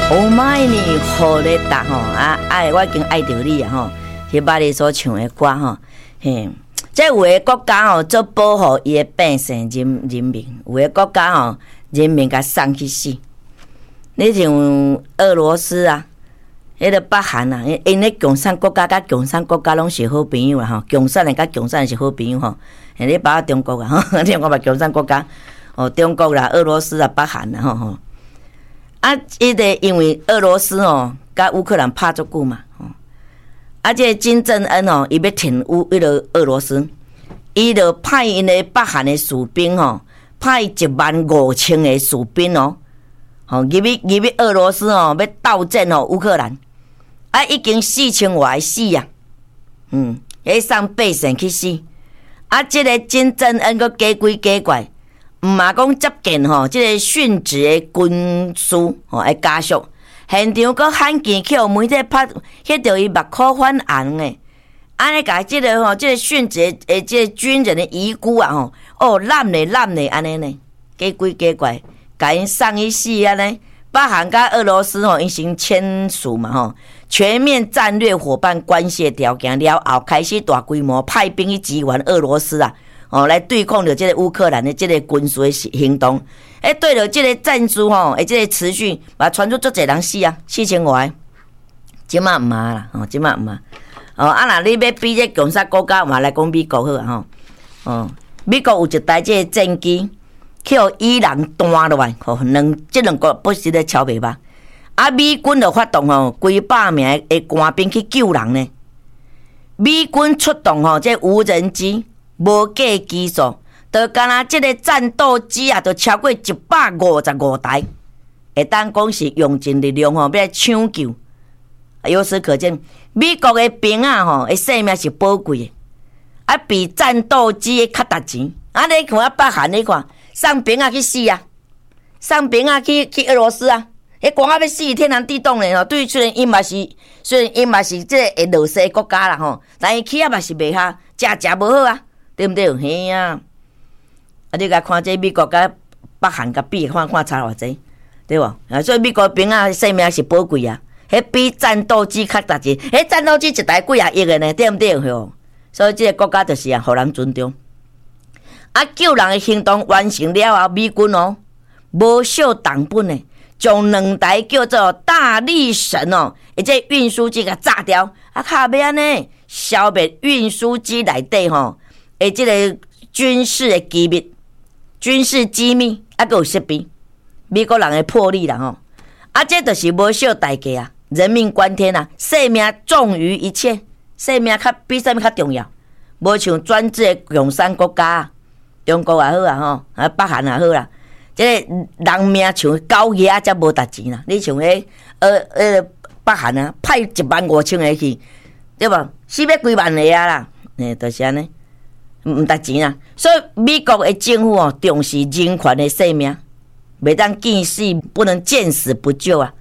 Oh my 你好咧答吼爱我已经爱着你啊吼，迄捌你所唱的歌吼，嘿，即有个国家吼做保护伊的百姓人民，有个国家吼人民甲送去死。你像俄罗斯啊，迄个北韩啊，因咧共产国家甲共产国家拢是好朋友啦吼，共产的甲共产是好朋友吼。你把中国啊吼，中国嘛共产国家哦，中国啦、俄罗斯啊、北韩啦吼。啊，伊个因为俄罗斯哦，甲乌克兰拍足久嘛，啊，这个金正恩哦，伊要挺迄个俄罗斯，伊就派因的北韩的士兵哦，派15000个士兵哦，入去俄罗斯哦，要斗战哦乌克兰，啊，已经4000外死啊，迄送百姓去死，啊，这个金正恩佫假鬼假怪。毋嘛讲接近吼，即个殉职的军事吼会加速，现场佫罕见去媒体拍，翕到伊目眶泛红诶，安尼甲即个吼，即个殉职的即个军人的遗骨啊吼，哦烂咧安尼呢，假鬼假怪，甲因送去死安尼。北韩甲俄罗斯吼，因先签署嘛吼，全面战略伙伴关系条件了后，开始大规模派兵去支援俄罗斯啊。来对抗着这个乌克兰的这个军事的行动，对着这个战术吼，这个持续，把传出足侪人死啊，4000外，即马毋嘛啦，即马毋嘛，若你要比这共产国家嘛来讲美国好啊吼，美国有一台这个战机，去互伊朗弹落来，这两个不是咧超袂吧？啊，美军就发动吼几百名的官兵去救人呢，美军出动吼这无人机。无假技术，就干那即个战斗机啊，就超过155台，会当讲是用尽力量吼，要来抢救。由此可见，美国的兵啊吼，的性命是宝贵的，啊比战斗机的较值钱。你看北韩，你看送兵啊去死啊，送兵啊去俄罗斯啊，光要死天南地洞嘞吼。对，虽然因嘛是即个会落势国家啦吼，但伊起啊嘛是袂下，食无好啊。对不对？嘿啊！你甲看这美国甲北韩甲比，看差偌济，对无？所以美国兵啊，性命是宝贵啊，迄比战斗机较值钱。迄战斗机一台几啊亿的呢？对不对？吼！所以这个国家就是互人尊重。救人的行动完成了后，美军哦，无惜成本呢，将2台叫做大力神哦，这运输机甲炸掉。卡要安尼消灭运输机内底吼。这个军事的机密、军事机密，还有设备，美国人的魄力啦吼，这就是无惜代价啊！人命关天啊，性命重于一切，性命比什么较重要？无像专制的共产国家啊，中国也好啊吼，北韩也好啦，这个人命像狗野才无值钱啦。你像北韩啊，派15000个去，对无？死要几万个啊啦，就是安尼。毋值钱啊！所以美国的政府重视人权的性命，袂当见死不能见死不救啊！